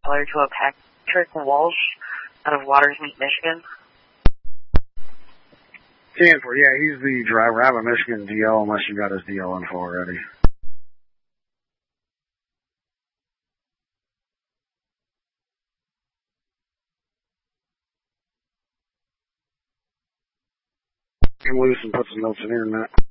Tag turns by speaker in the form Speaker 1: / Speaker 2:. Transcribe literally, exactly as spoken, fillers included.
Speaker 1: Teller to a Patrick Walsh out of Watersmeet, Michigan.
Speaker 2: ten four, yeah, he's the driver. I have a Michigan D L unless you got his D L info already. Come loose and put some notes in here, Matt.